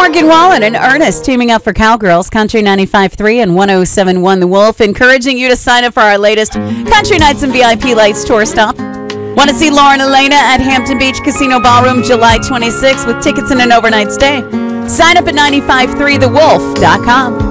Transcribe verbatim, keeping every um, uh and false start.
Morgan Wallen and Ernest teaming up for Cowgirls, Country ninety-five point three and one oh seven point one The Wolf, encouraging you to sign up for our latest Country Nights and V I P Lights tour stop. Want to see Lauren Elena at Hampton Beach Casino Ballroom July twenty-sixth with tickets and an overnight stay? Sign up at nine five three the wolf dot com.